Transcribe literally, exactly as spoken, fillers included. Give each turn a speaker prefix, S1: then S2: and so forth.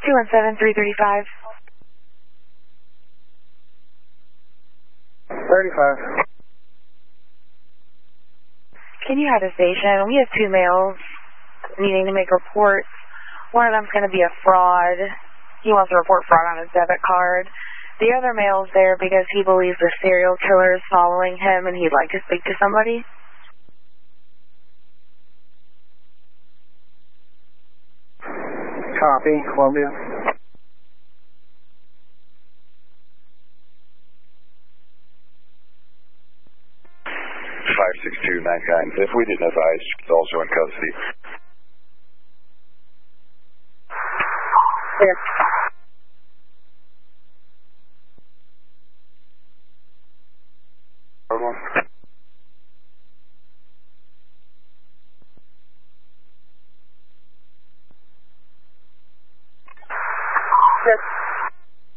S1: two one seven, three three five.
S2: thirty-five.
S1: Can you head to station? We have two males needing to make reports. One of them's going to be a fraud. He wants to report fraud on his debit card. The other male's there because he believes the serial killer is following him and he'd like to speak to somebody.
S2: Copy, Columbia.
S3: five six two nine nine. If we didn't advise, it's also in custody.
S2: Clear. Good.